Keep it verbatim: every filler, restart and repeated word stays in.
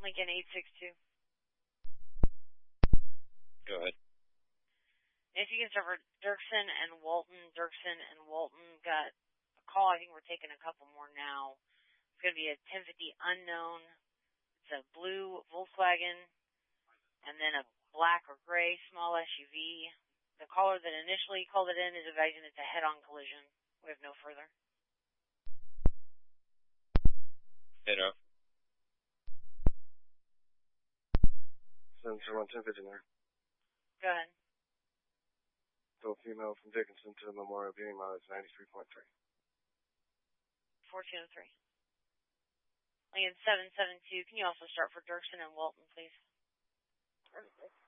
Lincoln eight six two. Go ahead. If you can start for Dirksen and Walton, Dirksen and Walton got a call. I think we're taking a couple more now. It's going to be a ten fifty unknown. It's a blue Volkswagen and then a black or gray small S U V. The caller that initially called it in is advising it's a head-on collision. We have no further. Ditto. seven zero one ten fifty-nine. Go ahead. So female from Dickinson to the Memorial Being mileage ninety-three point three. fourteen oh three. Lincoln seven seven two. Can you also start for Dirksen and Walton, please? Perfect.